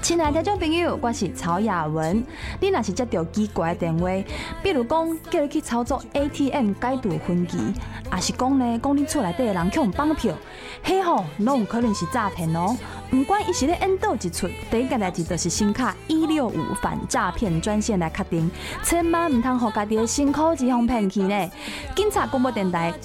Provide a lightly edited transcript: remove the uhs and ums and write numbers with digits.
亲爱的听众朋友，我是曹雅文。你若是接到奇怪的电话，比如讲叫你去操作 ATM 改度分期，也是讲你厝内底的人去绑票，迄吼拢有可能是诈骗哦。不管伊是咧演倒一出，第一件代志就是先卡165反诈骗专线来确定，千万唔通互家己的辛苦钱互骗去呢。警察广播电台